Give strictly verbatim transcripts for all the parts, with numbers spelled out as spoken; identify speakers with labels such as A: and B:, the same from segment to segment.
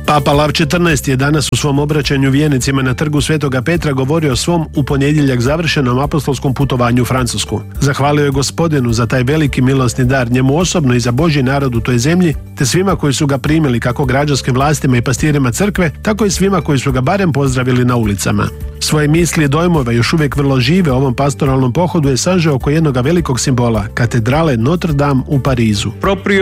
A: Papa Lav četrnaesti je danas u svom obraćanju vjernicima na trgu Svetoga Petra govorio o svom u ponedjeljak završenom apostolskom putovanju u Francusku. Zahvalio je Gospodinu za taj veliki milosni dar, njemu osobno i za Božji narod u toj zemlji, te svima koji su ga primili, kako građanskim vlastima i pastirima crkve, tako i svima koji su ga barem pozdravili na ulicama. Svoje misli i dojmove, još uvijek vrlo žive, ovom pastoralnom pohodu je sažeo oko jednog velikog simbola, katedrale Notre Dame u Parizu.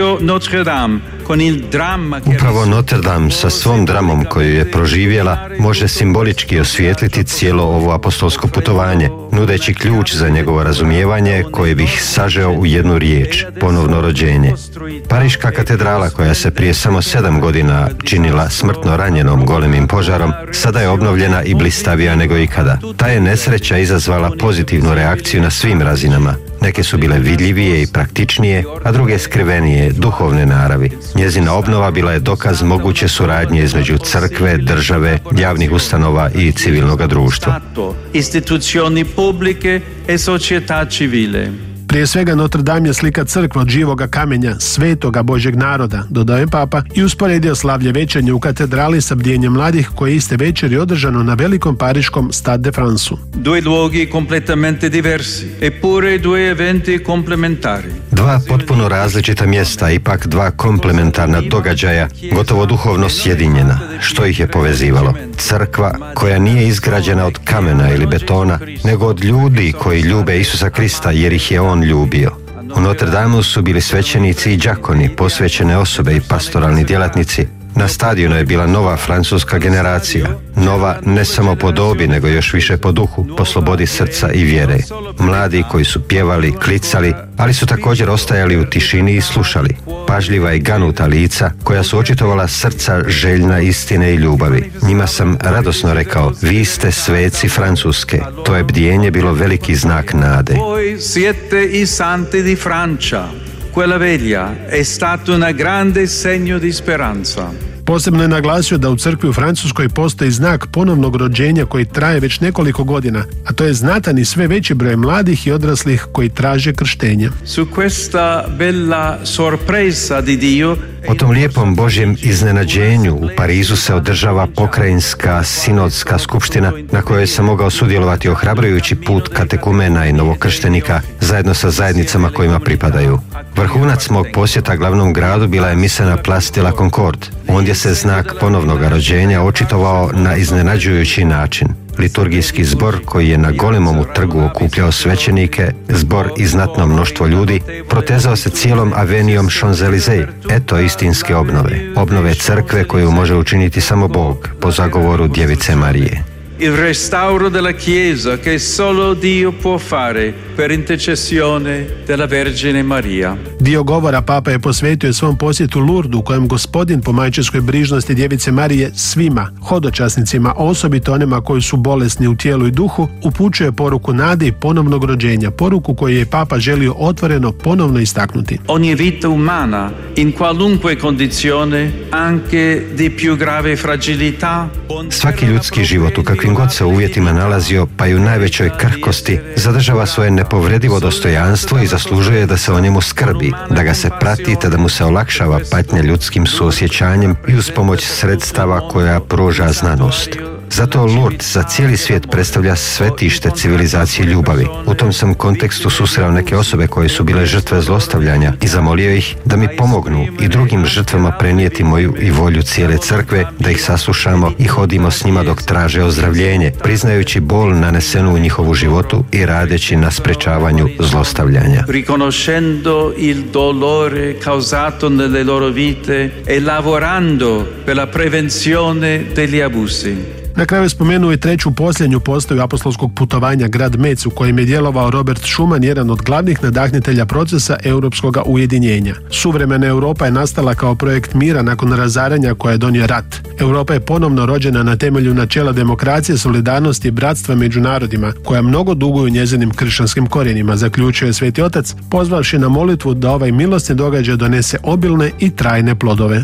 B: Upravo Notre Dame sa svom dramom koju je proživjela može simbolički osvijetliti cijelo ovo apostolsko putovanje, nudeći ključ za njegovo razumijevanje koje bih sažeo u jednu riječ, ponovno rođenje. Pariška katedrala, koja se prije samo sedam godina činila smrtno ranjenom golemim požarom, sada je obnovljena i blistavija nego ikada. Ta je nesreća izazvala pozitivnu reakciju na svim razinama. Neke su bile vidljivije i praktičnije, a druge skrivenije, duhovne naravi. Njezina obnova bila je dokaz moguće suradnje između crkve, države, javnih ustanova i civilnog društva.
C: Istituzioni pubbliche e società civile.
A: Prije svega Notre Dame je slika crkve od živoga kamenja, svetoga Božjeg naroda, dodao je Papa i usporedio slavlje večernje u katedrali sa bdijenjem mladih koje iste večeri održano na velikom pariškom Stade de France.
C: Due luoghi completamente diversi, eppure due eventi complementari.
B: Dva potpuno različita mjesta, ipak dva komplementarna događaja, gotovo duhovno sjedinjena. Što ih je povezivalo? Crkva koja nije izgrađena od kamena ili betona, nego od ljudi koji ljube Isusa Krista jer ih je on ljubio. U Notre Dameu su bili svećenici i đakoni, posvećene osobe i pastoralni djelatnici. Na stadionu je bila nova francuska generacija, nova ne samo po dobi, nego još više po duhu, po slobodi srca i vjere. Mladi koji su pjevali, klicali, ali su također ostajali u tišini i slušali. Pažljiva i ganuta lica koja su očitovala srca željna istine i ljubavi. Njima sam radosno rekao, vi ste sveci Francuske. To je bdijenje bilo veliki znak nade.
C: Voi siete i santi di Francia. Quella veglia è stato un grande segno di speranza.
A: Posebno je naglasio da u crkvi u Francuskoj postoji znak ponovnog rođenja koji traje već nekoliko godina, a to je znatan i sve veći broj mladih i odraslih koji traže krštenje.
C: Su questa bella sorpresa di Dio.
B: O tom lijepom Božjem iznenađenju u Parizu se održava pokrajinska sinodska skupština na kojoj sam mogao sudjelovati ohrabrujući put katekumena i novokrštenika zajedno sa zajednicama kojima pripadaju. Vrhunac mog posjeta glavnom gradu bila je mise na Place de la Concorde. Ondje se znak ponovnog rođenja očitovao na iznenađujući način. Liturgijski zbor koji je na Golemomu trgu okupljao svećenike, zbor i znatno mnoštvo ljudi, protezao se cijelom avenijom Champs-Élysées. Eto istinske obnove. Obnove crkve koju može učiniti samo Bog po zagovoru Djevice Marije.
C: Il restauro della Chiesa che solo Dio può fare per intercessione della Vergine Maria.
A: Dio govora Papa je posvetio svom posjetu Lurdu u kojem Gospodin po majčinskoj brižnosti Djevice Marije svima, hodočasnicima, osobito onima koji su bolesni u tijelu i duhu, upućuje poruku nade i ponovnog rođenja, poruku koju je Papa želio otvoreno ponovno istaknuti.
C: Ogni vita umana, in qualunque condizione, anche di più grave fragilità.
B: Svaki ljudski život u kakvim god se uvjetima nalazio, pa i u najvećoj krhkosti, zadržava svoje nepovredivo dostojanstvo i zaslužuje da se o njemu skrbi, da ga se prati te da mu se olakšava patnja ljudskim suosjećanjem i uz pomoć sredstava koja pruža znanost. Zato Lourdes za cijeli svijet predstavlja svetište civilizacije ljubavi. U tom sam kontekstu susreo neke osobe koje su bile žrtve zlostavljanja i zamolio ih da mi pomognu i drugim žrtvama prenijeti moju i volju cijele crkve, da ih saslušamo i hodimo s njima dok traže ozdravljenje, priznajući bol nanesenu u njihovu životu i radeći na sprečavanju zlostavljanja.
C: Riconoscendo il dolore causato nelle loro vite e lavorando per la prevenzione degli abusi.
A: Na kraju je spomenuo i treću posljednju postaju apostolskog putovanja, grad Metz, u kojem je djelovao Robert Schuman, jedan od glavnih nadahnitelja procesa europskog ujedinjenja. Suvremena Europa je nastala kao projekt mira nakon razaranja koje je donio rat. Europa je ponovno rođena na temelju načela demokracije, solidarnosti i bratstva među narodima, koja mnogo duguju njezinim kršćanskim korijenima, zaključuje Sveti Otac, pozvavši na molitvu da ovaj milosni događaj donese obilne i trajne plodove.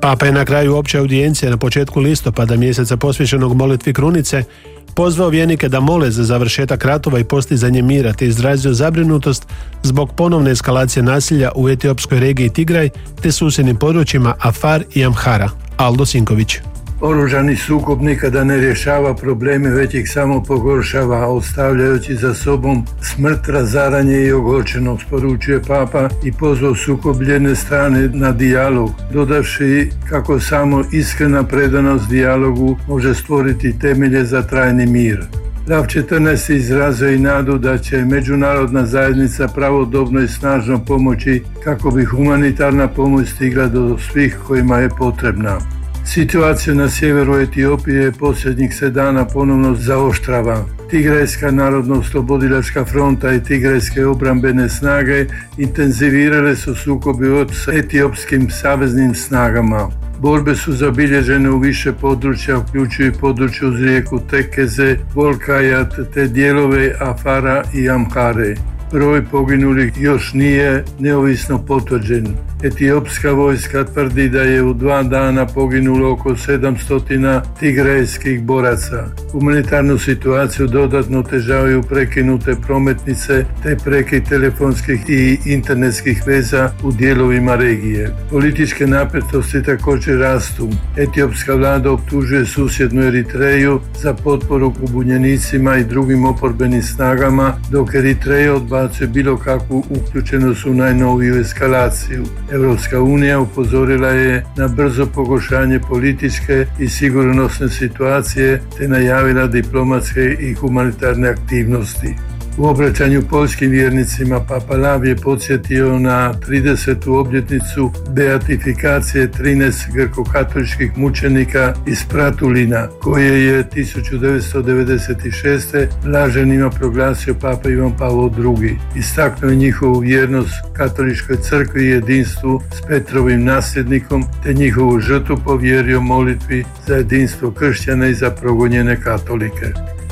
A: Papa je na kraju opće audijencije na početku listopada, mjeseca posvećenog molitvi krunice, pozvao vjernike da mole za završetak ratova i postizanje mira, te izrazio zabrinutost zbog ponovne eskalacije nasilja u etiopskoj regiji Tigraj te susjednim područjima Afar i Amhara. Aldo Sinković.
D: Oružani sukob nikada ne rješava probleme, već ih samo pogoršava, ostavljajući za sobom smrt, razaranje i ogorčenost, poručuje Papa i pozvao sukobljene strane na dijalog, dodavši kako samo iskrena predanost dijalogu može stvoriti temelje za trajni mir. Lav četrnaest izrazio i nadu da će međunarodna zajednica pravodobno i snažno pomoći kako bi humanitarna pomoć stigla do svih kojima je potrebna. Situacija na sjeveru Etiopije posljednjih se dana ponovno zaoštrava. Tigrajska narodno-oslobodilačka fronta i tigrajske obrambene snage intenzivirale su sukobi s etiopskim saveznim snagama. Borbe su zabilježene u više područja, uključuju i područje uz rijeku Tekeze, Volkajat te dijelove Afara i Amhare. Broj poginulih još nije neovisno potvrđen. Etiopska vojska tvrdi da je u dva dana poginulo oko sedamsto tigrajskih boraca. Humanitarnu situaciju dodatno otežavaju prekinute prometnice te prekid telefonskih i internetskih veza u dijelovima regije. Političke napetosti također rastu. Etiopska vlada optužuje susjednu Eritreju za potporu pobunjenicima i drugim oporbenim snagama, dok Eritreja odbacuje bilo kakvu uključenost u najnoviju eskalaciju. Europska unija upozorila je na brzo pogoršanje političke i sigurnosne situacije te najavila diplomatske i humanitarne aktivnosti. U obraćanju poljskim vjernicima Papa Lav je podsjetio na tridesetu obljetnicu beatifikacije trinaest grko-katoličkih mučenika iz Pratulina, koje je tisuću devetsto devedeset šeste blaženima proglasio Papa Ivan Pavao drugi. Istaknuo je njihovu vjernost katoličkoj crkvi i jedinstvu s Petrovim nasljednikom te njihovu žrtvu povjerio molitvi za jedinstvo kršćana i za progonjene katolike.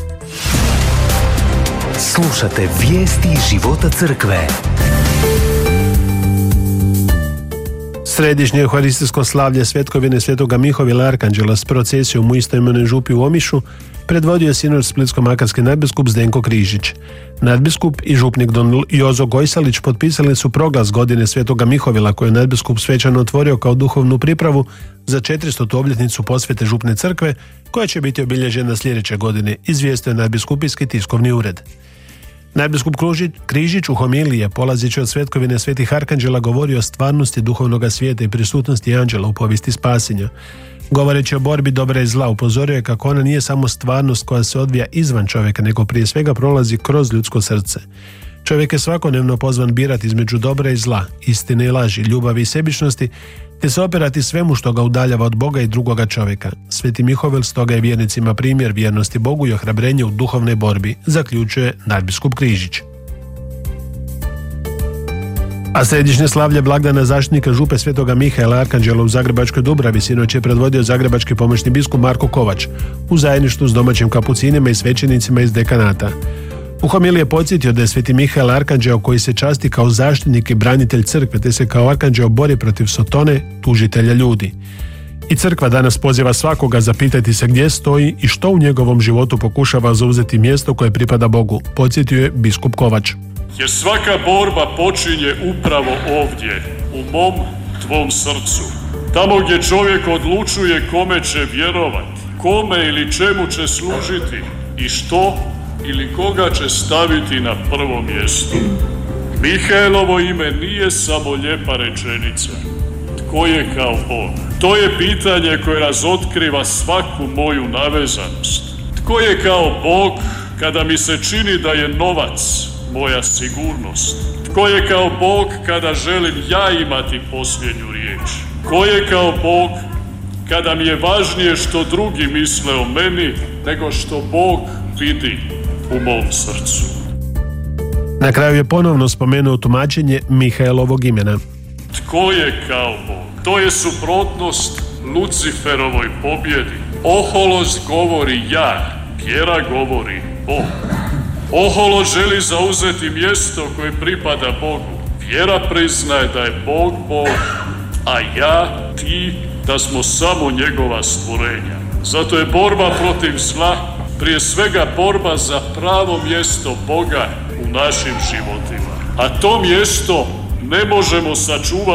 E: Slušate vijesti života crkve.
A: Središnje euharistijsko slavlje svetkovine Svetoga Mihovila Arkanđela s procesijom u istoimenoj župi u Omišu predvodio sinoć splitsko-makarski nadbiskup Zdenko Križić. Nadbiskup i župnik don Jozo Gojsalić potpisali su proglas godine Svetoga Mihovila koju je nadbiskup svečano otvorio kao duhovnu pripravu za četristotu obljetnicu posvete župne crkve koja će biti obilježena sljedeće godine, izvijestio je nadbiskupijski tiskovni ured. Nadbiskup Križić u homiliji je polazeći od svetkovine svetih arkanđela govorio o stvarnosti duhovnog svijeta i prisutnosti anđela u povijesti spasenja. Govoreći o borbi dobra i zla, upozorio je kako ona nije samo stvarnost koja se odvija izvan čovjeka, nego prije svega prolazi kroz ljudsko srce. Čovjek je svakodnevno pozvan birati između dobra i zla, istine i laži, ljubavi i sebičnosti, te se opirati svemu što ga udaljava od Boga i drugoga čovjeka. Sveti Mihovil stoga je vjernicima primjer vjernosti Bogu i ohrabrenje u duhovnoj borbi, zaključuje nadbiskup Križić. A središnje slavlje blagdana zaštitnika župe Svetoga Mihaela Arkanđela u Zagrebačkoj Dubravi sinoć je predvodio zagrebački pomoćni biskup Marko Kovač u zajedništvu s domaćim kapucinima i svećenicima iz dekanata. U homiliji je podsjetio da je Sveti Mihael Arkanđeo koji se časti kao zaštitnik i branitelj crkve, te se kao Arkanđeo bori protiv Sotone, tužitelja ljudi. I crkva danas poziva svakoga zapitati se gdje stoji i što u njegovom životu pokušava zauzeti mjesto koje pripada Bogu, podsjetio je biskup Kovač.
F: Jer svaka borba počinje upravo ovdje, u mom, tvom srcu. Tamo gdje čovjek odlučuje kome će vjerovati, kome ili čemu će služiti i što ili koga će staviti na prvo mjesto. Mihaelovo ime nije samo lijepa rečenica. Tko je kao Bog? To je pitanje koje razotkriva svaku moju navezanost. Tko je kao Bog kada mi se čini da je novac moja sigurnost? Tko je kao Bog kada želim ja imati posljednju riječ? Tko je kao Bog kada mi je važnije što drugi misle o meni nego što Bog vidi u mom srcu?
A: Na kraju je ponovno spomenuo tumačenje Mihaelovog imena.
F: Tko je kao Bog? To je suprotnost Luciferovoj pobjedi. Oholost govori ja, vjera govori Bog. Oholost želi zauzeti mjesto koje pripada Bogu. Vjera priznaje da je Bog Bog, a ja, ti, da smo samo njegova stvorenja. Zato je borba protiv zla prije svega borba za pravo mjesto Boga u našim životima. A to mjesto ne možemo sačuvati